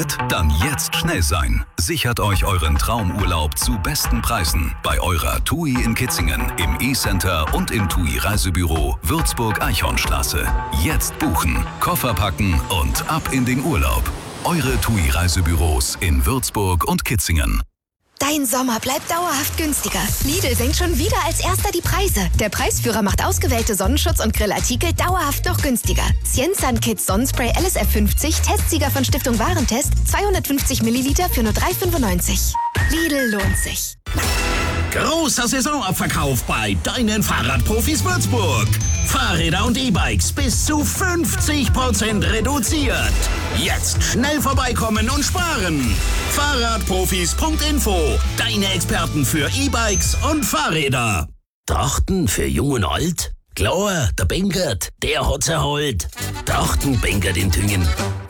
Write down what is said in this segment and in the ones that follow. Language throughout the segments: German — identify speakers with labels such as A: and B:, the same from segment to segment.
A: wartet? Dann jetzt schnell sein. Sichert euch euren Traumurlaub zu besten Preisen bei eurer TUI in Kitzingen, im E-Center und im TUI Reisebüro Würzburg-Eichhornstraße. Jetzt buchen, Koffer packen und ab in den Urlaub. Eure TUI Reisebüros in Würzburg und Kitzingen.
B: Dein Sommer bleibt dauerhaft günstiger. Lidl senkt schon wieder als erster die Preise. Der Preisführer macht ausgewählte Sonnenschutz- und Grillartikel dauerhaft noch günstiger. Cienzan Kids Sonnenspray LSF 50, Testsieger von Stiftung Warentest, 250 Milliliter für nur 3,95. Lidl lohnt sich.
C: Großer Saisonabverkauf bei deinen Fahrradprofis Würzburg. Fahrräder und E-Bikes bis zu 50% reduziert. Jetzt schnell vorbeikommen und sparen. Fahrradprofis.info. Deine Experten für E-Bikes und Fahrräder. Trachten für Jung und Alt? Klar, der Benkert, der hat's erholt. Trachten Benkert in Tüngen.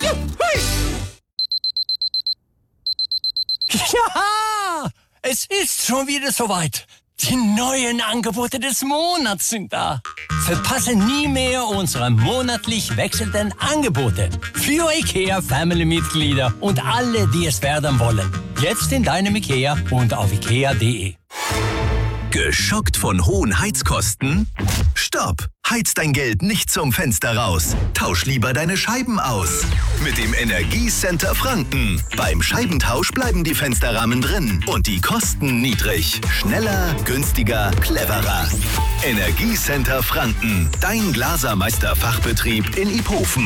D: Ja! Es ist schon wieder soweit. Die neuen Angebote des Monats sind da. Verpasse nie mehr unsere monatlich wechselnden Angebote. Für IKEA-Family-Mitglieder und alle, die es werden wollen. Jetzt in deinem IKEA und auf ikea.de.
A: Geschockt von hohen Heizkosten? Stopp! Heiz dein Geld nicht zum Fenster raus. Tausch lieber deine Scheiben aus. Mit dem Energiecenter Franken. Beim Scheibentausch bleiben die Fensterrahmen drin und die Kosten niedrig. Schneller, günstiger, cleverer. Energiecenter Franken. Dein Glasermeister-Fachbetrieb in Iphofen.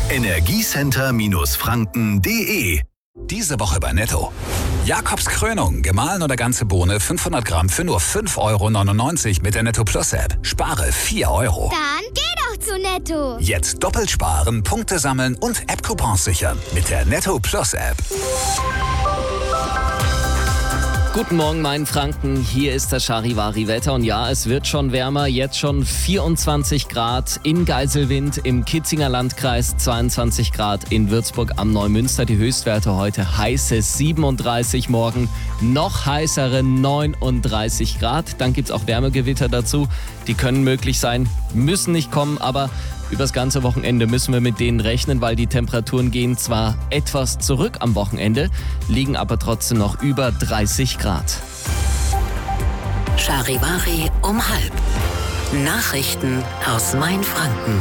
A: Energiecenter-franken.de.
E: Diese Woche bei Netto. Jakobs Krönung, gemahlen oder ganze Bohne, 500 Gramm für nur 5,99 € mit der Netto Plus App. Spare 4 €.
F: Dann geh doch zu Netto.
E: Jetzt doppelt sparen, Punkte sammeln und App-Coupons sichern mit der Netto Plus App.
G: Guten Morgen, mein Franken. Hier ist das Charivari-Wetter. Und ja, es wird schon wärmer. Jetzt schon 24 Grad in Geiselwind, im Kitzinger Landkreis 22 Grad, in Würzburg am Neumünster. Die Höchstwerte heute heiße 37, morgen noch heißere 39 Grad. Dann gibt es auch Wärmegewitter dazu. Die können möglich sein, müssen nicht kommen, aber übers ganze Wochenende müssen wir mit denen rechnen, weil die Temperaturen gehen zwar etwas zurück am Wochenende, liegen aber trotzdem noch über 30 Grad.
H: Charivari um 12:30. Nachrichten aus Mainfranken.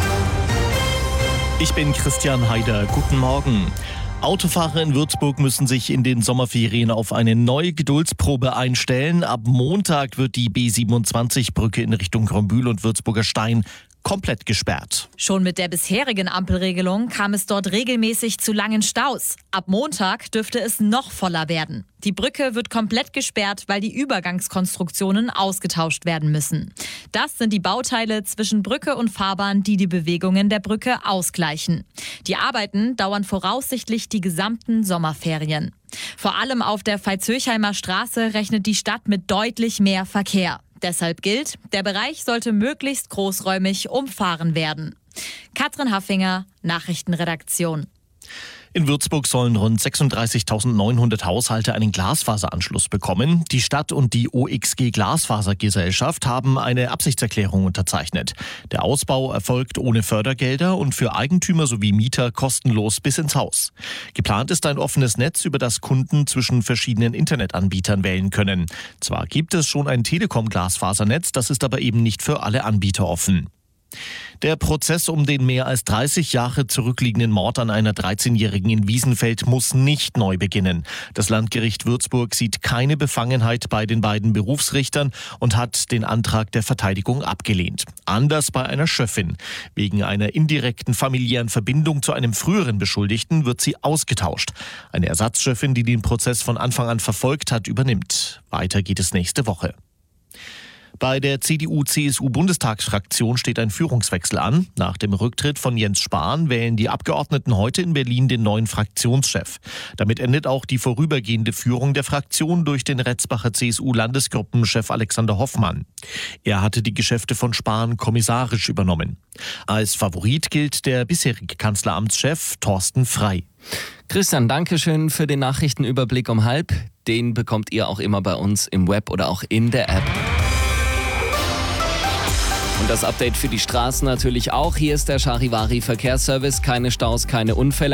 I: Ich bin Christian Haider. Guten Morgen. Autofahrer in Würzburg müssen sich in den Sommerferien auf eine neue Geduldsprobe einstellen. Ab Montag wird die B27-Brücke in Richtung Grönbühl und Würzburger Stein komplett gesperrt.
J: Schon mit der bisherigen Ampelregelung kam es dort regelmäßig zu langen Staus. Ab Montag dürfte es noch voller werden. Die Brücke wird komplett gesperrt, weil die Übergangskonstruktionen ausgetauscht werden müssen. Das sind die Bauteile zwischen Brücke und Fahrbahn, die die Bewegungen der Brücke ausgleichen. Die Arbeiten dauern voraussichtlich die gesamten Sommerferien. Vor allem auf der Veitshöchheimer Straße rechnet die Stadt mit deutlich mehr Verkehr. Deshalb gilt, der Bereich sollte möglichst großräumig umfahren werden. Katrin Haffinger, Nachrichtenredaktion.
I: In Würzburg sollen rund 36.900 Haushalte einen Glasfaseranschluss bekommen. Die Stadt und die OXG Glasfasergesellschaft haben eine Absichtserklärung unterzeichnet. Der Ausbau erfolgt ohne Fördergelder und für Eigentümer sowie Mieter kostenlos bis ins Haus. Geplant ist ein offenes Netz, über das Kunden zwischen verschiedenen Internetanbietern wählen können. Zwar gibt es schon ein Telekom-Glasfasernetz, das ist aber eben nicht für alle Anbieter offen. Der Prozess um den mehr als 30 Jahre zurückliegenden Mord an einer 13-Jährigen in Wiesenfeld muss nicht neu beginnen. Das Landgericht Würzburg sieht keine Befangenheit bei den beiden Berufsrichtern und hat den Antrag der Verteidigung abgelehnt. Anders bei einer Schöffin. Wegen einer indirekten familiären Verbindung zu einem früheren Beschuldigten wird sie ausgetauscht. Eine Ersatzschöffin, die den Prozess von Anfang an verfolgt hat, übernimmt. Weiter geht es nächste Woche. Bei der CDU-CSU-Bundestagsfraktion steht ein Führungswechsel an. Nach dem Rücktritt von Jens Spahn wählen die Abgeordneten heute in Berlin den neuen Fraktionschef. Damit endet auch die vorübergehende Führung der Fraktion durch den Retzbacher CSU-Landesgruppenchef Alexander Hoffmann. Er hatte die Geschäfte von Spahn kommissarisch übernommen. Als Favorit gilt der bisherige Kanzleramtschef Thorsten Frey.
G: Christian, danke schön für den Nachrichtenüberblick um 12:30. Den bekommt ihr auch immer bei uns im Web oder auch in der App. Und das Update für die Straßen natürlich auch. Hier ist der Charivari Verkehrsservice. Keine Staus, keine Unfälle.